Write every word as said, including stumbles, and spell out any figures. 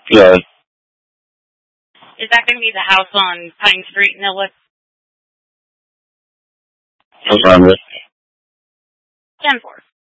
Yeah. Is that going to be the house on Pine Street in Illa? What's wrong with it? ten four.